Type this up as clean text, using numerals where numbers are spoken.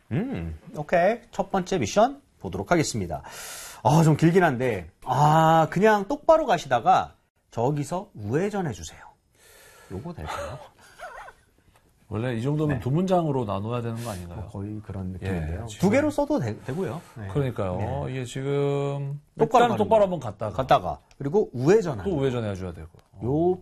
오케이. 첫 번째 미션 보도록 하겠습니다. 좀 길긴 한데, 그냥 똑바로 가시다가 저기서 우회전해 주세요. 요거 될까요? 원래 이 정도면 두 문장으로 나눠야 되는 거 아닌가요? 거의 그런 느낌인데요. 두 개로 써도 되고요. 네. 그러니까요. 이게 지금 똑바로 한번 갔다가 그리고 우회전하는 또 우회전해 줘야 되고. 요